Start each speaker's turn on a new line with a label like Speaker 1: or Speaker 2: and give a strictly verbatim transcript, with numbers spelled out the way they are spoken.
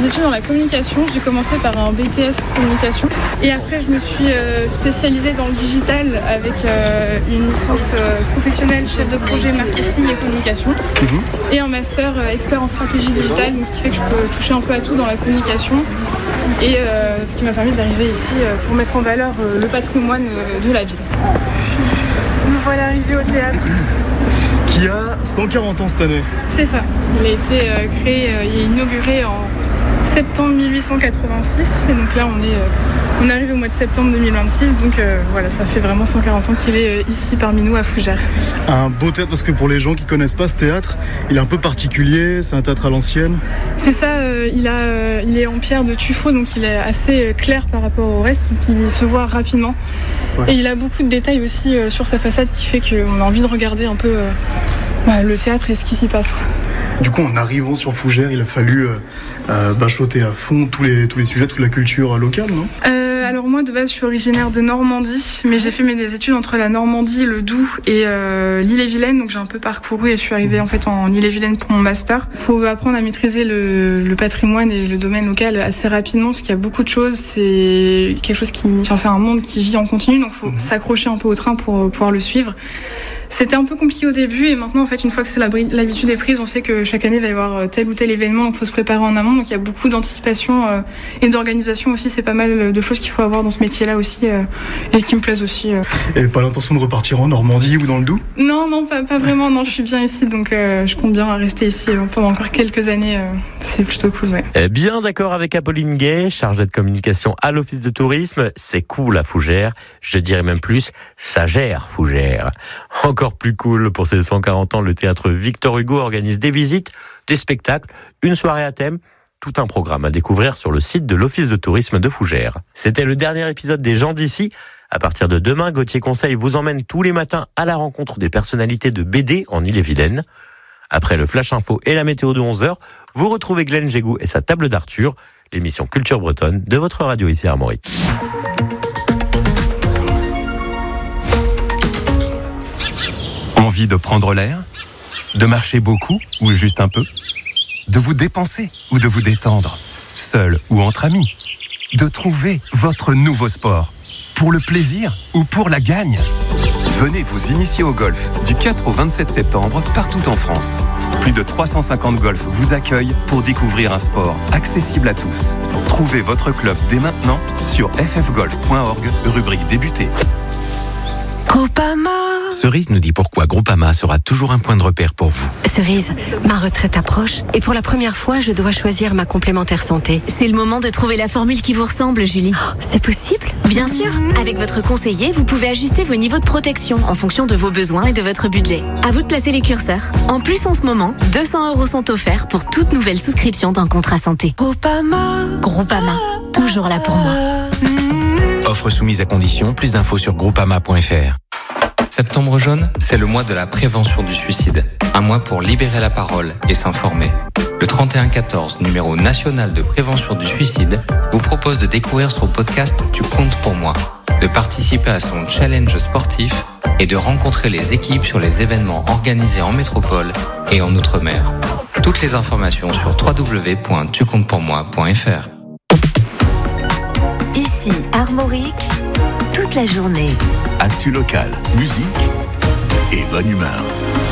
Speaker 1: des études dans la communication. J'ai commencé par un B T S communication et après je me suis euh, spécialisée dans le digital avec euh, une licence euh, professionnelle chef de projet marketing et communication mmh. et un master euh, expert en stratégie digitale, donc ce qui fait que je peux toucher un peu à tout dans la communication et euh, ce qui m'a permis d'arriver ici euh, pour mettre en valeur euh, le patrimoine euh, de la ville. Nous voilà arrivés au théâtre.
Speaker 2: Qui a cent quarante ans cette année.
Speaker 1: C'est ça. Il a été euh, créé, euh, il est inauguré en septembre mille huit cent quatre-vingt-six. Et donc là, on est, euh, on arrive au mois de septembre deux mille vingt-six. Donc euh, voilà, ça fait vraiment cent quarante ans qu'il est euh, ici parmi nous à Fougères.
Speaker 2: Un beau théâtre, parce que pour les gens qui connaissent pas ce théâtre, il est un peu particulier. C'est un théâtre à l'ancienne.
Speaker 1: C'est ça. Euh, il a, euh, il est en pierre de tuffeau, donc il est assez euh, clair par rapport au reste, donc il se voit rapidement. Ouais. Et il a beaucoup de détails aussi euh, sur sa façade qui fait qu'on a envie de regarder un peu euh, bah, le théâtre et ce qui s'y passe.
Speaker 2: Du coup, en arrivant sur Fougères, il a fallu euh, euh, bachoter à fond tous les, tous les sujets, toute la culture locale, non ?
Speaker 1: euh, Alors moi, de base, je suis originaire de Normandie, mais j'ai fait mes études entre la Normandie, le Doubs et euh, l'Ille-et-Vilaine, donc j'ai un peu parcouru et je suis arrivée en fait en Ille-et-Vilaine pour mon master. Il faut apprendre à maîtriser le, le patrimoine et le domaine local assez rapidement, parce qu'il y a beaucoup de choses. C'est quelque chose qui, enfin, c'est un monde qui vit en continu, donc il faut mmh. s'accrocher un peu au train pour pouvoir le suivre. C'était un peu compliqué au début et maintenant en fait une fois que c'est l'habitude est prise, on sait que chaque année il va y avoir tel ou tel événement, donc il faut se préparer en amont, donc il y a beaucoup d'anticipation euh, et d'organisation aussi. C'est pas mal de choses qu'il faut avoir dans ce métier-là aussi euh, et qui me plaisent aussi. Euh.
Speaker 2: Et pas l'intention de repartir en Normandie ou dans le Doubs ?
Speaker 1: Non, non, pas, pas vraiment, non, je suis bien ici, donc euh, je compte bien rester ici euh, pendant encore quelques années, euh, c'est plutôt cool, ouais.
Speaker 3: Eh bien d'accord avec Apolline Gay, chargée de communication à l'Office de tourisme, c'est cool à Fougères, je dirais même plus, ça gère Fougères. Encore plus cool, pour ses cent quarante ans, le théâtre Victor Hugo organise des visites, des spectacles, une soirée à thème, tout un programme à découvrir sur le site de l'Office de tourisme de Fougères. C'était le dernier épisode des gens d'ici. À partir de demain, Gauthier Conseil vous emmène tous les matins à la rencontre des personnalités de B D en Ille-et-Vilaine. Après le Flash Info et la météo de onze heures, vous retrouvez Glenn Jégou et sa table d'Arthur, l'émission Culture Bretonne de votre radio ici à Armorique.
Speaker 4: Envie de prendre l'air ? De marcher beaucoup ou juste un peu ? De vous dépenser ou de vous détendre ? Seul ou entre amis ? De trouver votre nouveau sport ? Pour le plaisir ou pour la gagne ? Venez vous initier au golf du quatre au vingt-sept septembre partout en France. Plus de trois cent cinquante golfs vous accueillent pour découvrir un sport accessible à tous. Trouvez votre club dès maintenant sur f f golf point org, rubrique débuter.
Speaker 5: Groupama.
Speaker 6: Cerise nous dit pourquoi Groupama sera toujours un point de repère pour vous.
Speaker 5: Cerise, ma retraite approche et pour la première fois, je dois choisir ma complémentaire santé.
Speaker 7: C'est le moment de trouver la formule qui vous ressemble, Julie.
Speaker 5: Oh, c'est possible ?
Speaker 7: Bien sûr. Avec votre conseiller, vous pouvez ajuster vos niveaux de protection en fonction de vos besoins et de votre budget. À vous de placer les curseurs. En plus, en ce moment, deux cents euros sont offerts pour toute nouvelle souscription d'un contrat santé.
Speaker 5: Groupama.
Speaker 7: Groupama. Toujours là pour moi.
Speaker 6: Offre soumise à condition. Plus d'infos sur groupama point f r.
Speaker 8: Septembre jaune, c'est le mois de la prévention du suicide. Un mois pour libérer la parole et s'informer. Le trente et un quatorze, numéro national de prévention du suicide, vous propose de découvrir son podcast Tu comptes pour moi, de participer à son challenge sportif et de rencontrer les équipes sur les événements organisés en métropole et en outre-mer. Toutes les informations sur w w w point tu comptes pour moi point f r.
Speaker 5: Ici, Armorique, toute la journée.
Speaker 4: Actu local, musique et bonne humeur.